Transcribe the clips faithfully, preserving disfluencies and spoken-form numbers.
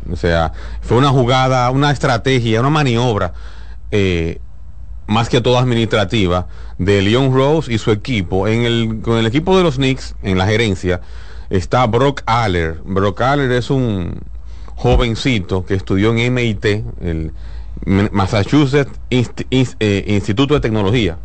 O sea, fue una jugada, una estrategia, una maniobra, eh, más que todo administrativa, de Leon Rose y su equipo. En el, con el equipo de los Knicks, en la gerencia, está Brock Aller. Brock Aller es un jovencito que estudió en M I T, el Massachusetts Inst Inst eh, Instituto de Tecnología,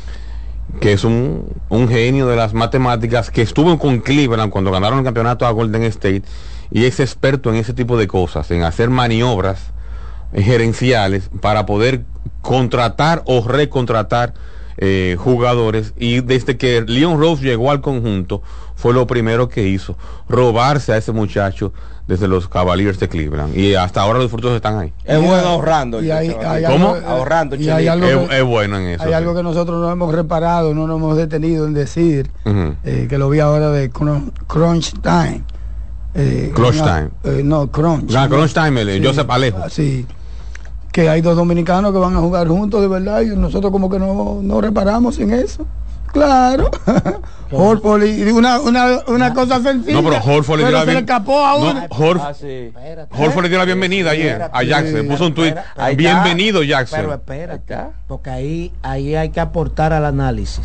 que es un, un genio de las matemáticas, que estuvo con Cleveland cuando ganaron el campeonato a Golden State, y es experto en ese tipo de cosas, en hacer maniobras gerenciales para poder contratar o recontratar eh, jugadores. Y desde que Leon Rose llegó al conjunto, fue lo primero que hizo, robarse a ese muchacho desde los Cavaliers de Cleveland, y hasta ahora los frutos están ahí. Es bueno ahorrando. Y hay, hay ¿Cómo? Algo, ahorrando. Y hay algo es, que, es bueno en eso. Hay sí. algo que nosotros no hemos reparado, no nos hemos detenido en decir, uh-huh. eh, que lo vi ahora de Crunch Time. Eh, Crunch una, Time. Eh, no, Crunch. Ah, Crunch Time, el, sí, Joseph Alejo. Sí. Que hay dos dominicanos que van a jugar juntos de verdad, y nosotros como que no, no reparamos en eso. Claro. Horford, y una, una, una cosa sencilla. No, pero Horford le dio la se le escapó a uno. No, Horf ah, sí. Horford le dio la bienvenida ayer a Jackson. Sí. Puso un tuit. Bienvenido, Jackson. Pero espérate, porque ahí, ahí hay que aportar al análisis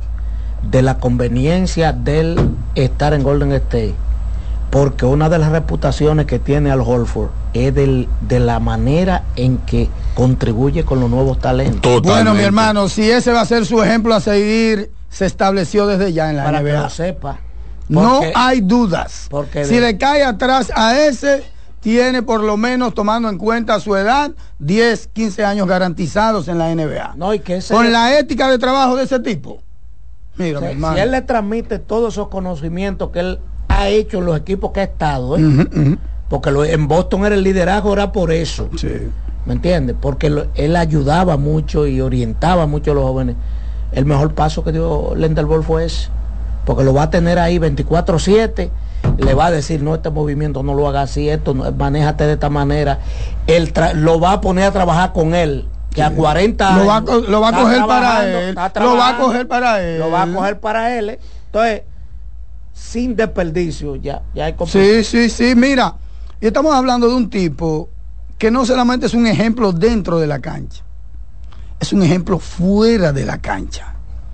de la conveniencia del estar en Golden State. Porque una de las reputaciones que tiene Al Horford es del, de la manera en que contribuye con los nuevos talentos. Totalmente. Bueno, mi hermano, si ese va a ser su ejemplo a seguir, se estableció desde ya en la Para N B A. Que lo sepa. No hay dudas. Porque si de... le cae atrás a ese, tiene por lo menos, tomando en cuenta su edad, diez, quince años garantizados en la N B A. No, y que ese Con le... la ética de trabajo de ese tipo. Mira, o sea, mi hermano. Si él le transmite todos esos conocimientos que él ha hecho en los equipos que ha estado, ¿eh? uh-huh, uh-huh. Porque lo, en Boston era el liderazgo, era por eso. Sí. ¿Me entiendes? Porque lo, él ayudaba mucho y orientaba mucho a los jóvenes. El mejor paso que dio Lendl Ball fue ese, porque lo va a tener ahí veinticuatro siete, le va a decir, no, este movimiento no lo hagas así, esto, no, manéjate de esta manera. Él lo va a poner a trabajar con él, que a cuarenta años lo va, lo va a coger para él, lo va a coger para él. Lo va a coger para él. Entonces, sin desperdicio, ya, ya hay sí, sí, sí, mira, y estamos hablando de un tipo que no solamente es un ejemplo dentro de la cancha, es un ejemplo fuera de la cancha.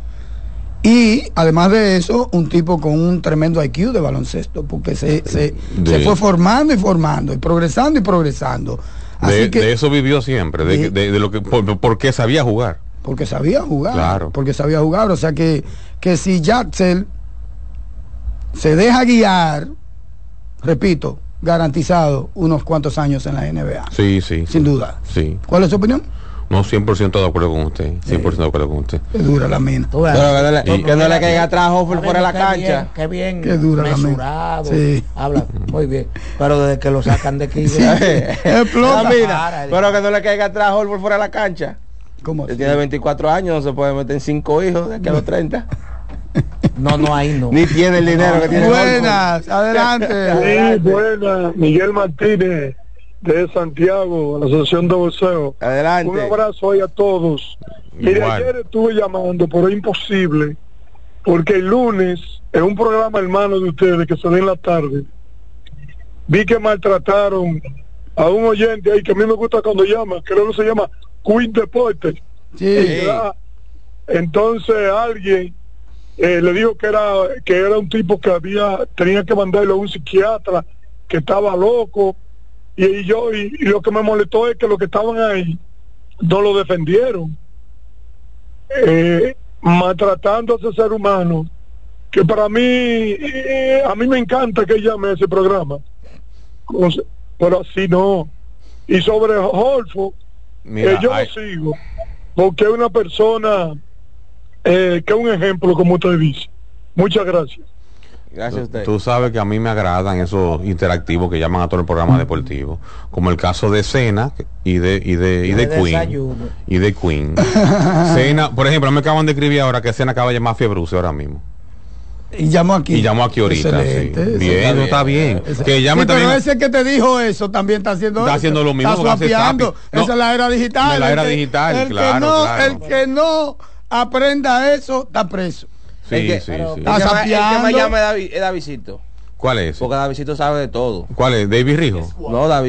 Y además de eso, un tipo con un tremendo I Q de baloncesto, porque se, se, se fue formando y formando, y progresando y progresando. Así de, que, de eso vivió siempre, de, de, de, de lo que por, porque sabía jugar. Porque sabía jugar, claro. Porque sabía jugar, o sea que, que si Jackson se deja guiar, repito, garantizado unos cuantos años en la N B A. Sí, sí. Sin sí, duda. Sí. ¿Cuál es su opinión? No, cien por ciento de acuerdo con usted. cien por ciento de acuerdo con usted. Qué dura la mina. Pero que no le, y, que no le caiga atrás a Horford fuera de la cancha. Qué bien, qué dura mesurado. La mina. Sí. Habla muy bien. Pero desde que lo sacan de aquí. Explota. Mira, pero que no le caiga atrás a Horford fuera de la cancha. ¿Cómo? Él tiene veinticuatro años, no se puede meter en cinco hijos de aquí a los treinta. No, no, ahí no. Ni tiene el dinero no, que tiene. Buenas, adelante. Sí, buenas. Miguel Martínez, de Santiago, la Asociación de Boxeo. Adelante. Un abrazo ahí a todos. Mire, ayer estuve llamando, pero es imposible, porque el lunes, en un programa hermano de ustedes que se da en la tarde, vi que maltrataron a un oyente ahí que a mí me gusta cuando llama, creo que se llama Queen Deportes. Sí. Entonces alguien eh, le dijo que era que era un tipo que había tenía que mandarlo a un psiquiatra, que estaba loco, y, y yo y, y lo que me molestó es que los que estaban ahí no lo defendieron, eh, maltratando a ese ser humano que para mí eh, a mí me encanta que llame a ese programa, pero así no. Y sobre Horford, eh, yo hay... lo sigo porque es una persona eh, que es un ejemplo, como usted dice. Muchas gracias. Gracias a usted. Tú sabes que a mí me agradan esos interactivos que llaman a todo el programa deportivo, como el caso de Cena y de y de y de, de Queen desayuno. y de Queen. Cena, por ejemplo, me acaban de escribir ahora que Cena acaba de llamar a Fiebruse ahora mismo. Y llamó aquí. Y llamó aquí ahorita, sí. Bien, no está bien. Ese, que llame sí, pero también, ese que te dijo eso también está haciendo está eso. haciendo lo mismo. Está suapeando. No, esa es la era digital. La era el que, digital, el claro, que no, claro. El que no aprenda eso, está preso. Sí, el que, sí, pero, sí. Está el, que, el que me llama es David, es Davidcito. ¿Cuál es? Porque Davidcito sabe de todo. ¿Cuál es? ¿David Rijo? No, David.